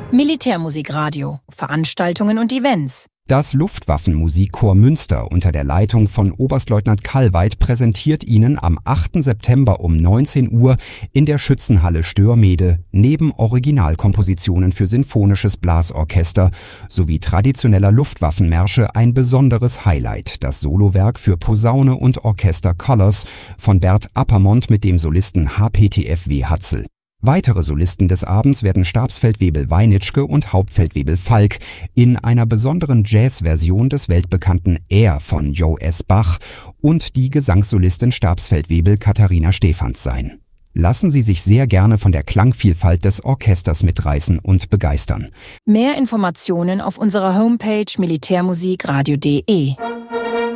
Militärmusikradio, Veranstaltungen und Events. Das Luftwaffenmusikchor Münster unter der Leitung von Oberstleutnant Kallweit präsentiert Ihnen am 8. September um 19 Uhr in der Schützenhalle Störmede neben Originalkompositionen für sinfonisches Blasorchester sowie traditioneller Luftwaffenmärsche ein besonderes Highlight, das Solowerk für Posaune und Orchester Colors von Bert Appermont mit dem Solisten HPTFW Hatzel. Weitere Solisten des Abends werden Stabsfeldwebel Weinitschke und Hauptfeldwebel Falk in einer besonderen Jazzversion des weltbekannten Air von Joe S. Bach und die Gesangssolistin Stabsfeldwebel Katharina Stephans sein. Lassen Sie sich sehr gerne von der Klangvielfalt des Orchesters mitreißen und begeistern. Mehr Informationen auf unserer Homepage militärmusikradio.de.